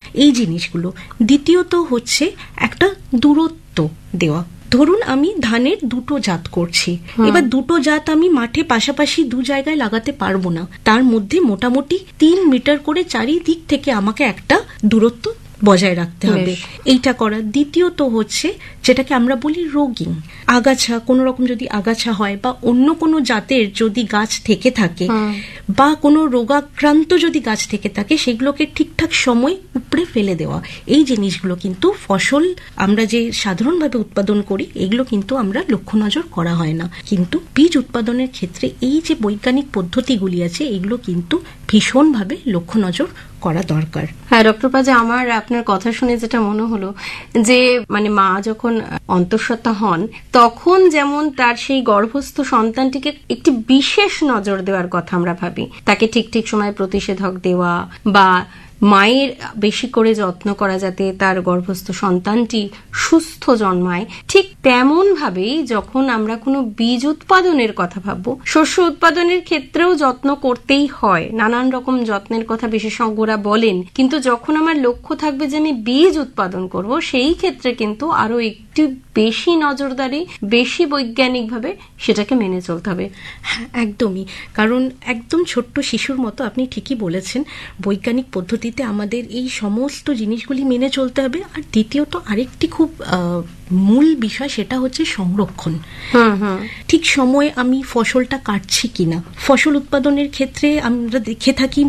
এই জিনিসগুলো। দ্বিতীয়ত হচ্ছে একটা দূরত্ব দেওয়া। ধরুন আমি ধানের দুটো জাত করছি, এবার দুটো জাত আমি মাঠে পাশাপাশি দু জায়গায় লাগাতে পারবো না, তার মধ্যে মোটামুটি 3 মিটার করে চারিদিক থেকে আমাকে একটা দূরত্ব বজায় রাখতে হবে, এইটা করা। দ্বিতীয়ত হচ্ছে যেটাকে আমরা বলি রোগিং, আগাছা, কোনো রকম যদি আগাছা হয় বা অন্য কোনো জাতের যদি গাছ থেকে থাকে বা কোনো রোগাক্রান্ত যদি গাছ থেকে থাকে, সেগুলোকে ঠিকঠাক সময় উপড়ে ফেলে দেওয়া। এই জিনিসগুলো কিন্তু ফসল আমরা যে সাধারণভাবে উৎপাদন করি এগুলো কিন্তু আমরা লক্ষ্য নজর করা হয় না, কিন্তু বীজ উৎপাদনের ক্ষেত্রে এই যে বৈজ্ঞানিক পদ্ধতিগুলি আছে এগুলো কিন্তু ভীষণভাবে লক্ষ্য নজর করা দরকার। হ্যাঁ ডক্টর পাজা, আমার আপনার কথা শুনে যেটা মনে হলো যে মানে মা যখন অন্তঃসত্ত্বা হন তখন যেমন তার সেই গর্ভস্থ সন্তানটিকে একটি বিশেষ নজর দেওয়ার কথা আমরা ভাবি, তাকে ঠিক ঠিক সময় প্রতিষেধক দেওয়া বা মায়ের বেশি করে যত্ন করা যাতে তার গর্ভস্থ সন্তানটি সুস্থ জন্মায়, ঠিক তেমন ভাবেই যখন আমরা কোনো বীজ উৎপাদনের কথা ভাববো, শস্য উৎপাদনের ক্ষেত্রেও যত্ন করতেই হয়, নানান রকম যত্নের কথা বিশেষজ্ঞরা বলেন, কিন্তু যখন আমার লক্ষ্য থাকবে যে আমি বীজ উৎপাদন করব সেই ক্ষেত্রে কিন্তু আরো একটু বেশি নজরদারি, বেশি বৈজ্ঞানিকভাবে সেটাকে মেনে চলতে হবে। হ্যাঁ একদমই, কারণ একদম ছোট্ট শিশুর মতো আপনি ঠিকই বলেছেন, বৈজ্ঞানিক পদ্ধতিতে আমাদের এই সমস্ত জিনিসগুলি মেনে চলতে হবে। আর দ্বিতীয়ত আরেকটি খুব মূল বিষয়, সেটা হচ্ছে সংরক্ষণ। ঠিক সময়ে আমি ফসলটা কাটছি কিনা। ফসল উৎপাদনের ক্ষেত্রে আমরা দেখে থাকি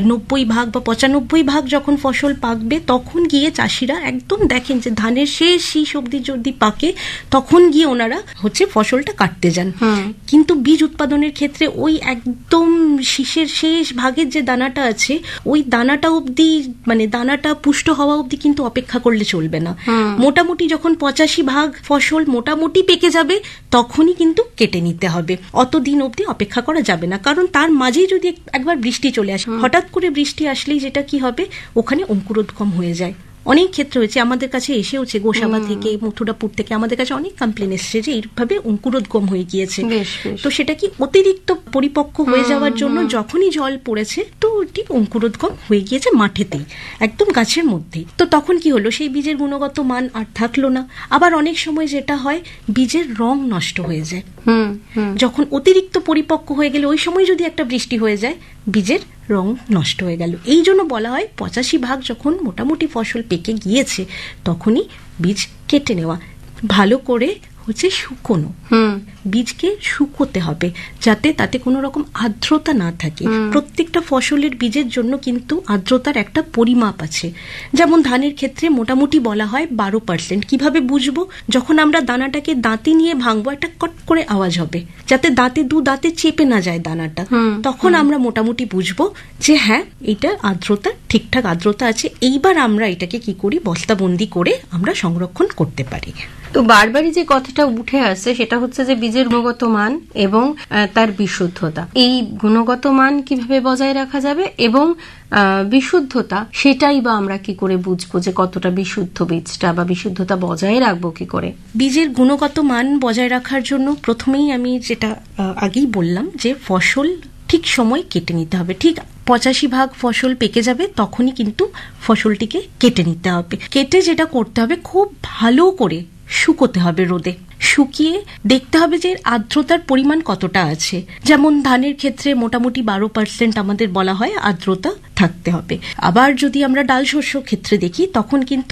90% বা 95% যখন ফসল পাকবে তখন গিয়ে চাষিরা একদম দেখেন যে ধানের শেষ শীষ অব্দি যদি পাকে তখন গিয়ে ওনারা হচ্ছে ফসলটা কাটতে যান। কিন্তু বীজ উৎপাদনের ক্ষেত্রে ওই একদম শীষের শেষ ভাগের যে দানাটা আছে ওই দানাটা অব্দি, মানে দানাটা পুষ্ট হওয়া অব্দি কিন্তু অপেক্ষা করলে চলবে না। মোটামুটি যখন 85% ফসল মোটামুটি পেকে যাবে তখনই কিন্তু কেটে নিতে হবে, অতদিন অব্দি অপেক্ষা করা যাবে না। কারণ তার মাঝেই যদি একবার বৃষ্টি চলে আসে, হঠাৎ করে বৃষ্টি আসলেই যেটা কি হবে, ওখানে অঙ্কুরোদ্গম হয়ে যায়। অনেক ক্ষেত্রে হয়েছে, আমাদের কাছে এসেওছে গোসাবা থেকে, মথুরাপুর থেকে আমাদের কাছে অনেক কমপ্লেন এসছে যে এইভাবে অঙ্কুরোদ্গম হয়ে গিয়েছে। তো সেটা কি অতিরিক্ত পরিপক্ক হয়ে যাওয়ার জন্য যখনই জল পড়েছে তো ঠিক অঙ্কুরোদ্গম হয়ে গিয়েছে মাঠেতেই, একদম গাছের মধ্যেই। তো তখন কি হলো, সেই বীজের গুণগত মান আর থাকলো না। আবার অনেক সময় যেটা হয়, বীজের রং নষ্ট হয়ে যায়। যখন অতিরিক্ত পরিপক্ক হয়ে গেলে ওই সময় যদি একটা বৃষ্টি হয়ে যায়, বীজের রং নষ্ট হয়ে গেল। এই জন্য বলা হয় 85% যখন মোটামুটি ফসল পেকে গিয়েছে তখনই বীজ কেটে নেওয়া, ভালো করে হচ্ছে শুকোনো। বীজকে শুকোতে হবে যাতে তাতে কোনো রকম আর্দ্রতা না থাকে। প্রত্যেকটা ফসলের বীজের জন্য কিন্তু আর্দ্রতার একটা পরিমাপ আছে। যেমন ধানের ক্ষেত্রে মোটামুটি বলা হয় 12%। কিভাবে বুঝবো? যখন আমরা দানাটাকে দাঁতে নিয়ে ভাঙবো একটা কট করে আওয়াজ হবে, যাতে দাঁতে চেপে না যায় দানাটা, তখন আমরা মোটামুটি বুঝবো যে হ্যাঁ এটা আর্দ্রতা, ঠিকঠাক আর্দ্রতা আছে। এইবার আমরা এটাকে কি করি, বস্তাবন্দি করে আমরা সংরক্ষণ করতে পারি। তো বারবারই যে কথাটা উঠে আসছে সেটা হচ্ছে যে বীজের গুণগত মান এবং তার বিশুদ্ধতা, এই গুণগত মান কিভাবে বজায় রাখা যাবে এবং বিশুদ্ধতা সেটাই বা আমরা কি করে বুঝবো যে কতটা বিশুদ্ধ বীজটা, বা বিশুদ্ধতা বজায় রাখবো কি করে? বীজের গুণগত মান বজায় রাখার জন্য প্রথমেই আমি যেটা আগেই বললাম যে ফসল ঠিক সময় কেটে নিতে হবে। ঠিক 85% ফসল পেকে যাবে তখনই কিন্তু ফসলটিকে কেটে নিতে হবে। কেটে যেটা করতে হবে, খুব ভালো করে শুকোতে হবে রোদে। শুকিয়ে দেখতে হবে যে আর্দ্রতার পরিমাণ কতটা আছে। যেমন ধানের ক্ষেত্রে মোটামুটি 12% আমাদের বলা হয় আর্দ্রতা থাকতে হবে। আবার যদি আমরা ডাল শস্য ক্ষেত্রে দেখি তখন কিন্তু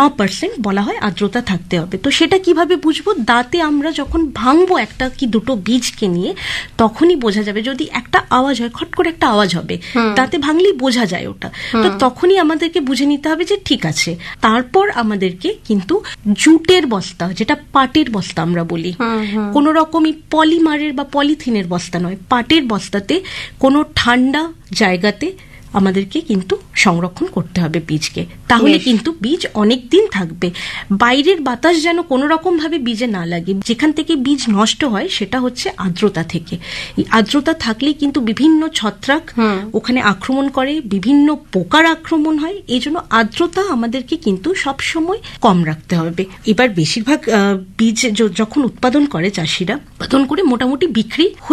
9% বলা হয় আর্দ্রতা থাকতে হবে। তো সেটা কিভাবে বুঝবো? দাঁতে আমরা যখন ভাঙবো একটা কি দুটো বীজকে নিয়ে তখনই বোঝা যাবে। যদি একটা আওয়াজ হয়, খট করে একটা আওয়াজ হবে, দাঁতে ভাঙলেই বোঝা যায় ওটা, তো তখনই আমাদেরকে বুঝে নিতে হবে যে ঠিক আছে। তারপর আমাদেরকে কিন্তু জুটের বস্তা, যেটা পাটের বস্তা আমরা বলি, কোন রকমই পলিমারের বা পলিথিনের বস্তা নয়, পাটের বস্তাতে কোনো ঠান্ডা জায়গাতে আমাদেরকে কিন্তু সংরক্ষণ করতে হবে বীজকে, তাহলে কিন্তু বীজ অনেক দিন থাকবে। বাইরের বাতাস যেন কোনো রকম ভাবে বীজে না লাগে। যেখান থেকে বীজ নষ্ট হয় সেটা হচ্ছে আর্দ্রতা থেকে। এই আর্দ্রতা থাকলেই কিন্তু বিভিন্ন ছত্রাক ওখানে আক্রমণ করে, বিভিন্ন পোকার আক্রমণ হয়। এই জন্য আর্দ্রতা আমাদেরকে কিন্তু সব সময় কম রাখতে হবে। এবার বেশিরভাগ বীজ যখন উৎপাদন করে চাষিরা, উৎপাদন করে মোটামুটি বিক্রি হয়ে যায়,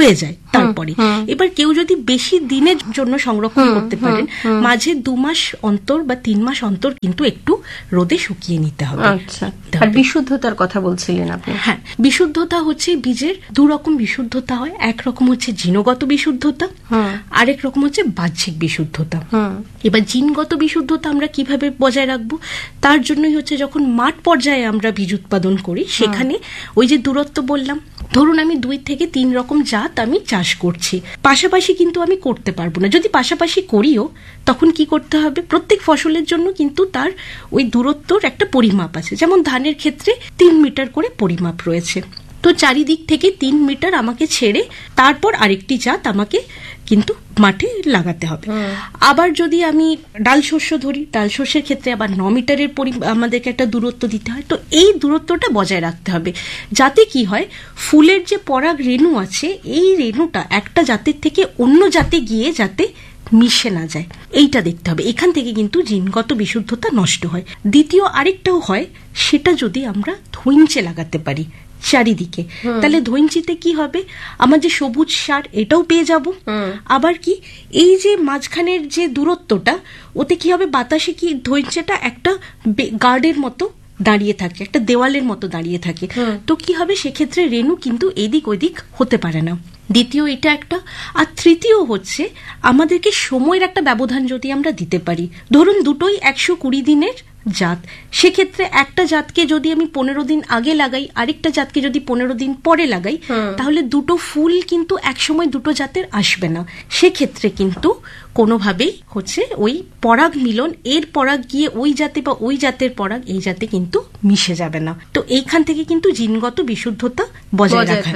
তারপরে এবার কেউ যদি বেশি দিনের জন্য সংরক্ষণ করতে পারেন, মাঝে 2 মাস অন্তর বা 3 মাস অন্তর কিন্তু একটু রোদে শুকিয়ে নিতে হবে। আচ্ছা, আর বিশুদ্ধতার কথা বলছিলেন আপনি? হ্যাঁ, বিশুদ্ধতা হচ্ছে বীজের 2 রকম বিশুদ্ধতা হয়। একরকম হচ্ছে জিনগত বিশুদ্ধতা, আরেক রকম হচ্ছে বাহ্যিক বিশুদ্ধতা। এবার জিনগত বিশুদ্ধতা আমরা কিভাবে বজায় রাখবো? তার জন্যই হচ্ছে যখন মাঠ পর্যায়ে আমরা বীজ উৎপাদন করি, সেখানে ওই যে দূরত্ব বললাম, ধরুন আমি 2 থেকে 3 রকম জাত আমি চাষ করছি, পাশাপাশি কিন্তু আমি করতে পারবো না। যদি পাশাপাশি করিও, তখন কি করতে হবে? প্রত্যেক ফসলের জন্য কিন্তু তার ওই দূরত্বর একটা পরিমাপ আছে। যেমন ধানের ক্ষেত্রে 3 মিটার করে পরিমাপ রয়েছে, তো চারিদিক থেকে 3 মিটার আমাকে ছেড়ে তারপর আরেকটি জাত আমাকে কিন্তু মাঠে লাগাতে হবে। আবার যদি আমি ডাল শস্য ধরি, ডাল শস্যের ক্ষেত্রে আবার 9 মিটারের আমাদেরকে একটা দূরত্ব দিতে হয়। তো এই দূরত্বটা বজায় রাখতে হবে, যাতে কি হয়, ফুলের যে পরাগ রেণু আছে, এই রেণুটা একটা জাতের থেকে অন্য জাতে গিয়ে যাতে মিশে না যায়, এইটা দেখতে হবে। এখান থেকে কিন্তু জিনগত বিশুদ্ধতা নষ্ট হয়। দ্বিতীয় আরেকটাও হয়, সেটা যদি আমরা ধইঞ্চে লাগাতে পারি চারিদিকে, তাহলে ধইঞ্চিতে কি হবে, আমার যে সবুজ সার এটাও পেয়ে যাব। আবার কি, এই যে মাঝখানের যে দূরত্বটা, ওতে কি হবে, বাতাসে কি ধইঞ্চেটা একটা গার্ডের মতো দাঁড়িয়ে থাকে, একটা দেওয়ালের মতো দাঁড়িয়ে থাকে। তো কি হবে, সেক্ষেত্রে রেণু কিন্তু এদিক ওইদিক হতে পারে না। দ্বিতীয় এটা একটা। আর তৃতীয় হচ্ছে, আমাদেরকে সময়ের একটা ব্যবধান যদি আমরা দিতে পারি, ধরুন দুটোই 120 দিনের জাত, সেক্ষেত্রে একটা জাতকে যদি আমি 15 দিন আগে লাগাই, আরেকটা জাতকে যদি 15 দিন পরে লাগাই, তাহলে দুটো ফুল কিন্তু একসময় দুটো জাতের আসবে না। সেক্ষেত্রে কিন্তু কোনোভাবেই হচ্ছে ওই পরাগ মিলন, এর পরাগ গিয়ে ওই জাতে বা ওই জাতের পরাগ এই জাতে কিন্তু মিশে যাবে না। তো এইখান থেকে কিন্তু জিনগত বিশুদ্ধতা বজায় রাখা।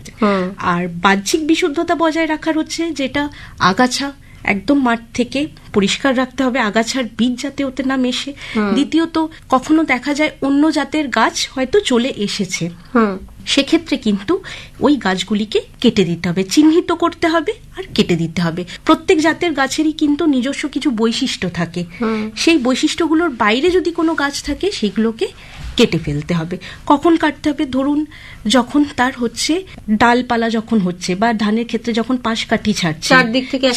আর বাহ্যিক বিশুদ্ধতা বজায় রাখার হচ্ছে যেটা, আগাছা একদম মাঠ থেকে পরিষ্কার রাখতে হবে, আগাছার বীজ যাতে ওতে না মেশে। দ্বিতীয়ত, কখনো দেখা যায় অন্য জাতের গাছ হয়তো চলে এসেছে, সেক্ষেত্রে কিন্তু ওই গাছগুলিকে কেটে দিতে হবে, চিহ্নিত করতে হবে আর কেটে দিতে হবে। প্রত্যেক জাতের গাছেরই কিন্তু নিজস্ব কিছু বৈশিষ্ট্য থাকে, সেই বৈশিষ্ট্যগুলোর বাইরে যদি কোনো গাছ থাকে, সেগুলোকে কেটে ফেলতে হবে। কখন কাটতে হবে? ধরুন যখন তার হচ্ছে ডালপালা যখন হচ্ছে, বা ধানের ক্ষেত্রে যখন পাশ কাঠি ছাড়ছে, চারদিক থেকে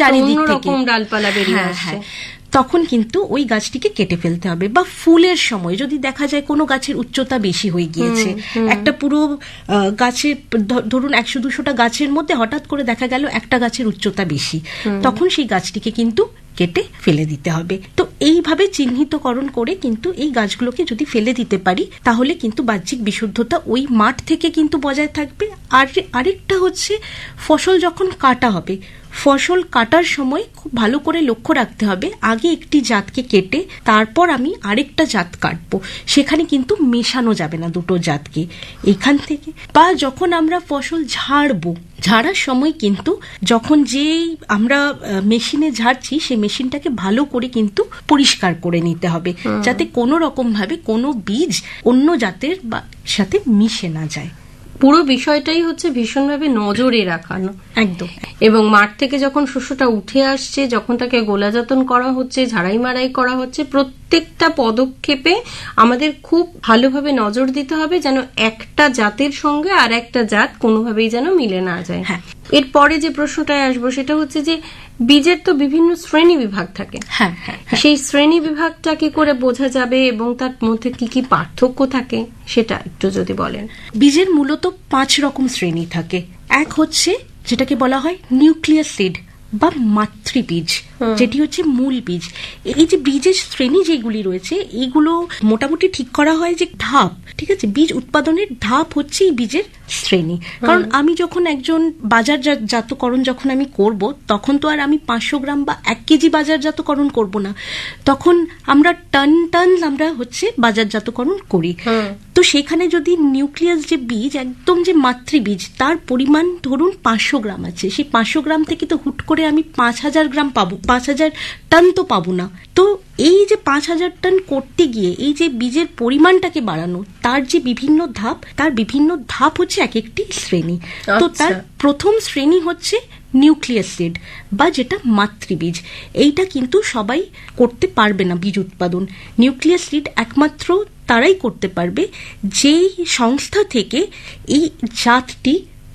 ডালপালা বেরিয়ে আসছে, তখন কিন্তু ওই গাছটিকে কেটে ফেলতে হবে। বা ফুলের সময় যদি দেখা যায় কোনো গাছের উচ্চতা বেশি হয়ে গিয়েছে, একটা পুরো গাছের ধরুন 100-200টা গাছের মধ্যে হঠাৎ করে দেখা গেল একটা গাছের উচ্চতা বেশি, তখন সেই গাছটিকে কিন্তু কেটে ফেলে দিতে হবে। তো এইভাবে চিহ্নিতকরণ করে কিন্তু এই গাছগুলোকে যদি ফেলে দিতে পারি, তাহলে কিন্তু বাহ্যিক বিশুদ্ধতা ওই মাঠ থেকে কিন্তু বজায় থাকবে। আর আরেকটা হচ্ছে, ফসল যখন কাটা হবে, ফসল কাটার সময় খুব ভালো করে লক্ষ্য রাখতে হবে, আগে একটি জাতকে কেটে তারপর আমি আরেকটা জাত কাটবো, সেখানে কিন্তু মেশানো যাবে না দুটো জাতকে এখান থেকে। বা যখন আমরা ফসল ঝাড়বো, ঝাড়ার সময় কিন্তু যখন যেই আমরা মেশিনে ঝাড়ছি, সেই মেশিনটাকে ভালো করে কিন্তু পরিষ্কার করে নিতে হবে, যাতে কোনো রকম ভাবে কোনো বীজ অন্য জাতের সাথে মিশে না যায়। পুরো বিষয়টাই হচ্ছে ভীষণভাবে নজরে রাখানো, একদম। এবং মাঠ থেকে যখন শস্যটা উঠে আসছে, যখন তাকে গোলাযতন করা হচ্ছে, ঝাড়াই মারাই করা হচ্ছে, প্রত্যেকটা পদক্ষেপে আমাদের খুব ভালোভাবে নজর দিতে হবে, যেন একটা জাতের সঙ্গে আর একটা জাত কোনোভাবেই যেন মিলে না যায়। এরপরে যে প্রশ্নটায় আসবো, সেটা হচ্ছে যে বীজের তো বিভিন্ন শ্রেণী বিভাগ থাকে, সেই শ্রেণী বিভাগটা কি করে বোঝা যাবে এবং তার মধ্যে কি কি পার্থক্য থাকে, সেটা একটু যদি বলেন। বীজের মূলত 5 রকম শ্রেণী থাকে। এক হচ্ছে যেটাকে বলা হয় নিউক্লিয়াস সিড বা মাতৃবীজ, যেটি হচ্ছে মূল বীজ। এই যে বীজের শ্রেণী যেগুলি রয়েছে, এইগুলো মোটামুটি ঠিক করা হয় যে ধাপ, ঠিক আছে, বীজ উৎপাদনের ধাপ হচ্ছে এই বীজের শ্রেণী। কারণ আমি যখন একজন বাজারজাতকরণ যখন আমি করব, তখন তো আর আমি 500 গ্রাম বা 1 কেজি বাজারজাতকরণ করব না, তখন আমরা টন আমরা হচ্ছে বাজারজাতকরণ করি। তো সেখানে যদি নিউক্লিয়াস যে বীজ, একদম যে মাতৃবীজ, তার পরিমাণ ধরুন 500 গ্রাম আছে, সেই 500 গ্রাম থেকে তো হুট করে আমি 5000 গ্রাম পাবো, 5000 টন তো পাবো না। তো এই যে 5000 টন করতে গিয়ে এই যে বীজের পরিমাণটাকে বাড়ানো, তার যে বিভিন্ন ধাপ, তার বিভিন্ন ধাপ হচ্ছে এক একটি শ্রেণী। তো তার প্রথম শ্রেণী হচ্ছে নিউক্লিয়াস সিড বা যেটা মাতৃবীজ। এইটা কিন্তু সবাই করতে পারবে না বীজ উৎপাদন। নিউক্লিয়াস সিড একমাত্র তারাই করতে পারবে যেই সংস্থা থেকে এই জাতটি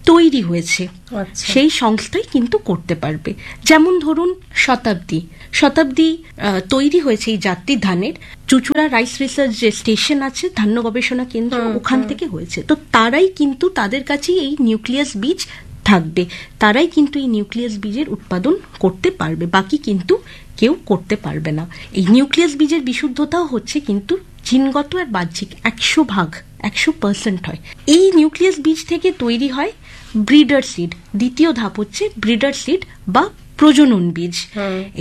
তৈরি হয়েছে আচ্ছা। সেই সংস্থাই কিন্তু করতে পারবে। যেমন ধরুন শতাব্দী তৈরি হয়েছে এই জাতটি ধানের, চুচুড়া রাইস রিসার্চ যে স্টেশন আছে, ধান্য গবেষণা কেন্দ্র, ওখান থেকে হয়েছে। তো তারাই কিন্তু, তাদের কাছেই এই নিউক্লিয়াস বীজ থাকবে, তারাই কিন্তু এই নিউক্লিয়াস বীজের উৎপাদন করতে পারবে, বাকি কিন্তু কেউ করতে পারবে না। এই নিউক্লিয়াস বীজের বিশুদ্ধতাও হচ্ছে কিন্তু জিনগত আর বাহ্যিক 100% হয়। এই নিউক্লিয়াস বীজ থেকে তৈরি হয় ব্রিডার সিড। দ্বিতীয় ধাপ হচ্ছে ব্রিডার সিড বা প্রজনন বীজ।